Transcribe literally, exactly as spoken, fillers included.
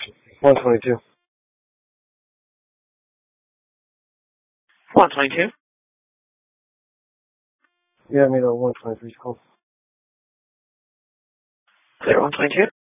one twenty-two. one twenty-two. Yeah, I mean, uh, one twenty-three is cool. Clear one twenty-two.